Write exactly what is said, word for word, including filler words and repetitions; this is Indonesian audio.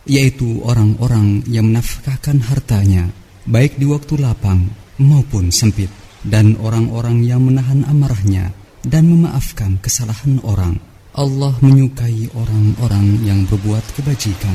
yaitu orang-orang yang menafkahkan hartanya, baik di waktu lapang maupun sempit, dan orang-orang yang menahan amarahnya dan memaafkan kesalahan orang. Allah menyukai orang-orang yang berbuat kebajikan.